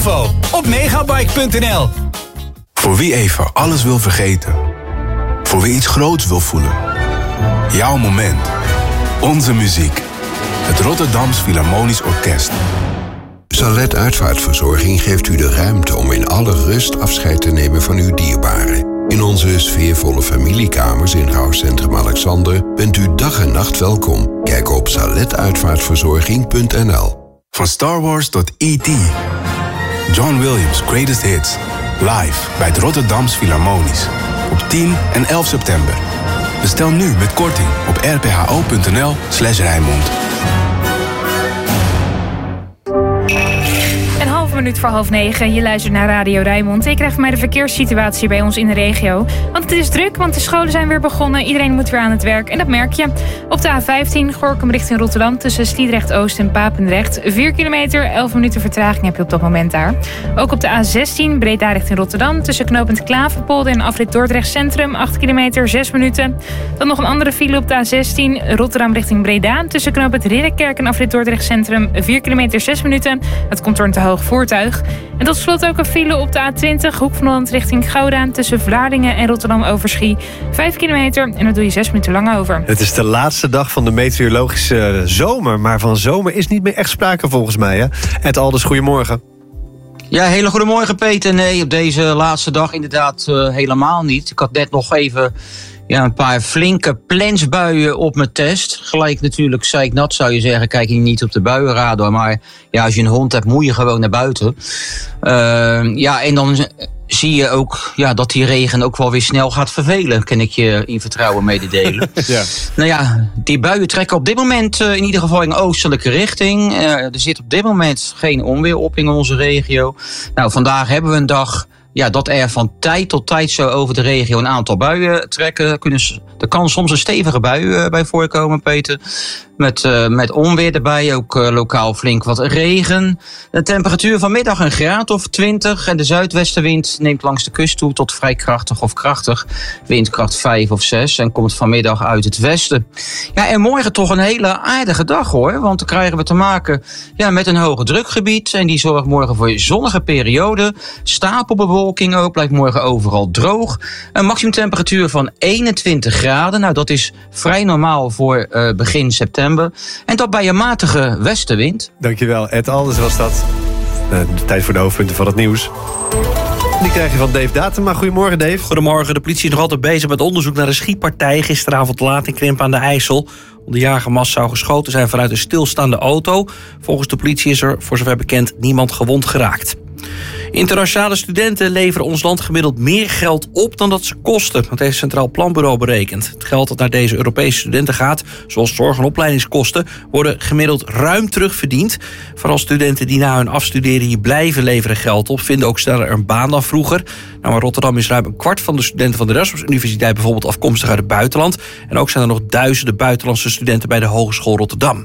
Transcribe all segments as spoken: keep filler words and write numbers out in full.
info op megabike punt n l. Voor wie even alles wil vergeten. Voor wie iets groots wil voelen. Jouw moment. Onze muziek. Het Rotterdams Philharmonisch Orkest. Salet Uitvaartverzorging geeft u de ruimte om in alle rust afscheid te nemen van uw dierbaren. In onze sfeervolle familiekamers in Rouwcentrum Alexander bent u dag en nacht welkom. Kijk op salet uitvaartverzorging punt n l. Van Star Wars tot E T John Williams' Greatest Hits. Live bij het Rotterdams Philharmonisch. Op tien en elf september. Bestel nu met korting op r p h o punt n l slash Rijnmond. Een minuut voor half negen. Je luistert naar Radio Rijnmond. Ik krijg van mij de verkeerssituatie bij ons in de regio. Want het is druk, want de scholen zijn weer begonnen. Iedereen moet weer aan het werk en dat merk je. Op de A vijftien, Gorinchem richting Rotterdam... tussen Sliedrecht-Oost en Papendrecht. vier kilometer, elf minuten vertraging heb je op dat moment daar. Ook op de A zestien, Breda richting Rotterdam... tussen knooppunt Klaverpolder en afrit Dordrecht Centrum... acht kilometer, zes minuten. Dan nog een andere file op de A zestien, Rotterdam richting Breda... tussen knooppunt Ridderkerk en afrit Dordrecht Centrum... vier kilometer, zes minuten. Dat komt door een te hoog voertuig. En tot slot ook een file op de A twintig, Hoek van Holland richting Gouda... tussen Vlaardingen en Rotterdam-Overschie. Vijf kilometer en daar doe je zes minuten lang over. Het is de laatste dag van de meteorologische zomer... maar van zomer is niet meer echt sprake volgens mij, hè? Ed Alders, goedemorgen. Ja, hele goedemorgen Peter. Nee, op deze laatste dag inderdaad uh, helemaal niet. Ik had net nog even... Ja, een paar flinke plensbuien op mijn test. Gelijk natuurlijk zeiknat zou je zeggen. Kijk je niet op de buienradar. Maar ja, als je een hond hebt, moet je gewoon naar buiten. Uh, ja, en dan zie je ook ja, dat die regen ook wel weer snel gaat vervelen. Kan ik je in vertrouwen mededelen. Ja. Nou ja, die buien trekken op dit moment uh, in ieder geval in oostelijke richting. Uh, er zit op dit moment geen onweer op in onze regio. Nou, vandaag hebben we een dag... Ja, dat er van tijd tot tijd zo over de regio een aantal buien trekken. Kunnen, er kan soms een stevige bui uh, bij voorkomen, Peter. Met, uh, met onweer erbij, ook uh, lokaal flink wat regen. De temperatuur vanmiddag een graad of twintig. En de zuidwestenwind neemt langs de kust toe tot vrij krachtig of krachtig. Windkracht vijf of zes en komt vanmiddag uit het westen. Ja, en morgen toch een hele aardige dag hoor. Want dan krijgen we te maken ja, met een hoge drukgebied. En die zorgt morgen voor zonnige periode. Stapelbewolking ook, blijft morgen overal droog. Een maximumtemperatuur van eenentwintig graden. Nou, dat is vrij normaal voor uh, begin september. En dat bij een matige westenwind. Dankjewel, Ed Alders was dat. Uh, de tijd voor de hoofdpunten van het nieuws. Die krijg je van Dave Datema. Goedemorgen, Dave. Goedemorgen. De politie is nog altijd bezig met onderzoek naar een schietpartij gisteravond laat in Krimpen aan de IJssel. Op de jagermast zou geschoten zijn vanuit een stilstaande auto. Volgens de politie is er, voor zover bekend, niemand gewond geraakt. Internationale studenten leveren ons land gemiddeld meer geld op dan dat ze kosten. Dat heeft het Centraal Planbureau berekend. Het geld dat naar deze Europese studenten gaat, zoals zorg- en opleidingskosten, worden gemiddeld ruim terugverdiend. Vooral studenten die na hun afstuderen hier blijven leveren geld op, vinden ook sneller een baan dan vroeger. Nou, in Rotterdam is ruim een kwart van de studenten van de Erasmus Universiteit bijvoorbeeld afkomstig uit het buitenland. En ook zijn er nog duizenden buitenlandse studenten bij de Hogeschool Rotterdam.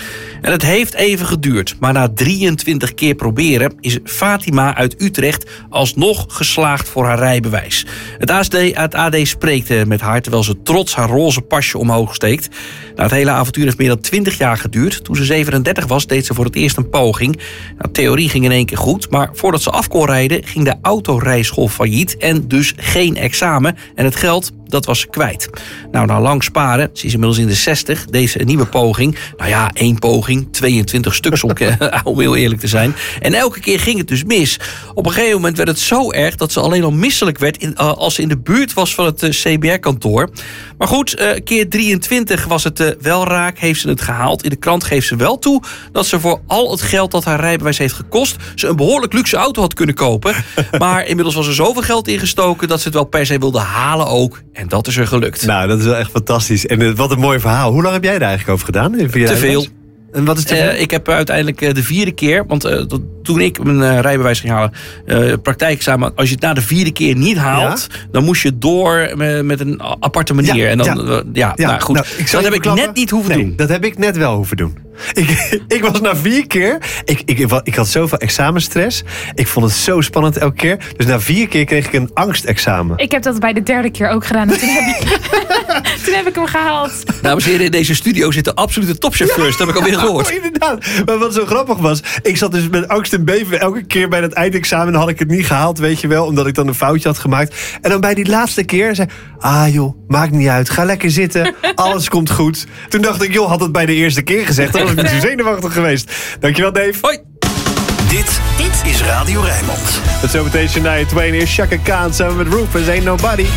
En het heeft even geduurd, maar na drieëntwintig keer proberen is Fatima uit Utrecht alsnog geslaagd voor haar rijbewijs. Het A S D, het A D spreekt met haar terwijl ze trots haar roze pasje omhoog steekt. Nou, het hele avontuur heeft meer dan twintig jaar geduurd. Toen ze zevenendertig was, deed ze voor het eerst een poging. Nou, theorie ging in één keer goed, maar voordat ze af kon rijden ging de autorijschool failliet en dus geen examen. En het geld, dat was ze kwijt. Nou, na lang sparen, ze is inmiddels in de zestig, deze een nieuwe poging. Nou ja, één poging, tweeëntwintig stuks om, om heel eerlijk te zijn. En elke keer ging het dus mis. Op een gegeven moment werd het zo erg dat ze alleen al misselijk werd in, uh, als ze in de buurt was van het uh, C B R-kantoor. Maar goed, uh, keer drieëntwintig was het uh, wel raak, heeft ze het gehaald. In de krant geeft ze wel toe dat ze voor al het geld dat haar rijbewijs heeft gekost, ze een behoorlijk luxe auto had kunnen kopen. Maar inmiddels was er zoveel geld ingestoken dat ze het wel per se wilde halen ook. En dat is er gelukt. Nou, dat is wel echt fantastisch. En uh, wat een mooi verhaal. Hoe lang heb jij daar eigenlijk over gedaan? Te veel. En wat is te veel? Uh, ik heb uiteindelijk uh, de vierde keer, want uh, dat, toen ik mijn uh, rijbewijs ging halen, uh, praktijkexamen, als je het na de vierde keer niet haalt, ja? dan moest je door met, met een aparte manier. Ja, en dan, ja, uh, ja, ja nou goed. Nou, dat heb ik klappen. net niet hoeven nee, doen. Dat heb ik net wel hoeven doen. Ik, ik was na vier keer... Ik, ik, ik had zoveel examenstress. Ik vond het zo spannend elke keer. Dus na vier keer kreeg ik een angstexamen. Ik heb dat bij de derde keer ook gedaan. En toen, heb ik, toen heb ik hem gehaald. Dames en heren, in deze studio zitten absolute topchauffeurs. Dat heb ik alweer gehoord. Oh, inderdaad. Maar wat zo grappig was... Ik zat dus met angst en beven elke keer bij dat eindexamen. Dan had ik het niet gehaald, weet je wel. Omdat ik dan een foutje had gemaakt. En dan bij die laatste keer zei... Ah joh, maakt niet uit. Ga lekker zitten. Alles komt goed. Toen dacht ik, joh, had het bij de eerste keer gezegd. Dan was ik niet zo zenuwachtig geweest. Dankjewel, Dave. Hoi. Dit, dit is Radio Rijnmond. Het zometeen Shania Twain is Chaka Khan samen met Rufus Ain't Nobody.